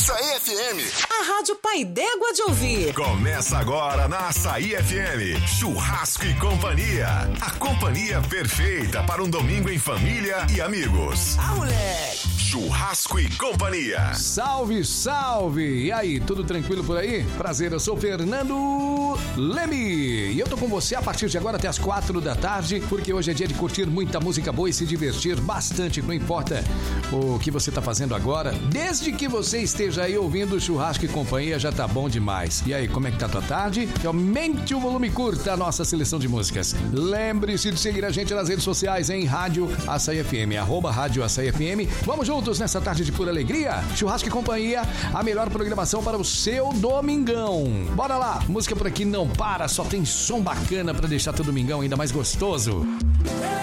Açaí FM. A Rádio Pai d'Égua de ouvir. Começa agora na Açaí FM. Churrasco e Companhia. A companhia perfeita para um domingo em família e amigos. Ah, moleque! Churrasco e Companhia. Salve, salve! E aí, tudo tranquilo por aí? Prazer, eu sou o Fernando Leme. E eu tô com você a partir de agora até as 4 da tarde, porque hoje é dia de curtir muita música boa e se divertir bastante, não importa o que você tá fazendo agora, desde que você esteja aí ouvindo Churrasco e Companhia, já tá bom demais. E aí, como é que tá a tua tarde? Aumente o volume e curta a nossa seleção de músicas. Lembre-se de seguir a gente nas redes sociais em Rádio Açaí FM, @Rádio Açaí FM. Vamos juntos nessa tarde de pura alegria. Churrasco e Companhia, a melhor programação para o seu domingão. Bora lá, música por aqui não para, só tem som bacana para deixar teu domingão ainda mais gostoso.